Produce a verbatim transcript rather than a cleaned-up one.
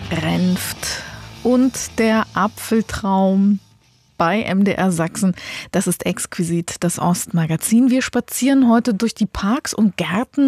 Renft und der Apfeltraum bei M D R Sachsen. Das ist exquisit, das Ostmagazin. Wir spazieren heute durch die Parks und Gärten